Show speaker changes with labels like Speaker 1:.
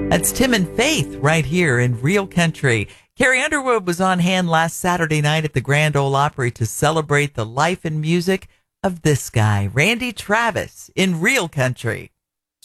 Speaker 1: That's Tim and Faith right here in Real Country. Carrie Underwood was on hand last Saturday night at the Grand Ole Opry to celebrate the life and music of this guy, Randy Travis, in Real Country.